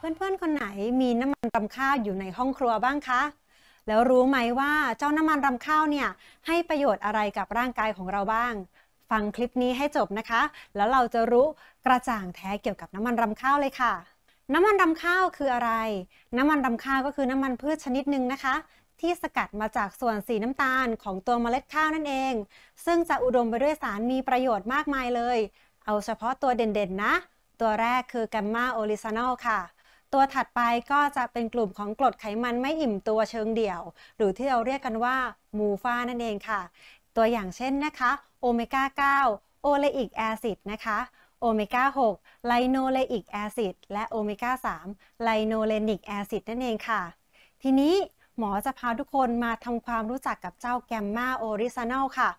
เพื่อนๆคนไหนมีน้ำมันรำข้าวอยู่ในห้องครัวบ้างคะแล้วรู้ไหมว่าเจ้าน้ำมันรำข้าวเนี่ยให้ประโยชน์อะไรกับร่างกายของเราบ้างฟังคลิปนี้ให้จบนะคะแล้วเราจะรู้กระจ่างแท้เกี่ยวกับน้ำมันรำข้าวเลยค่ะน้ำมันรำข้าวคืออะไรน้ำมันรำข้าวก็คือน้ำมันพืชชนิดหนึ่งนะคะที่สกัดมาจากส่วนสีน้ำตาลของตัวเมล็ดข้าวนั่นเองซึ่งจะอุดมไปด้วยสารมีประโยชน์มากมายเลยเอาเฉพาะตัวเด่นๆนะตัวแรกคือแกมมาโอลิซานอลค่ะ ตัวถัดไปก็จะเป็นกลุ่มของกรดไขมันไม่อิ่มตัวเชิงเดี่ยวหรือที่เราเรียกกันว่ามูฟานั่นเองค่ะตัวอย่างเช่นนะคะโอเมก้า9โอเลอิกแอซิดนะคะโอเมก้า6ไลโนเลอิกแอซิดและโอเมก้า3ไลโนเลนิกแอซิดนั่นเองค่ะทีนี้หมอจะพาทุกคนมาทำความรู้จักกับเจ้าแกมมาโอริซานอลค่ะ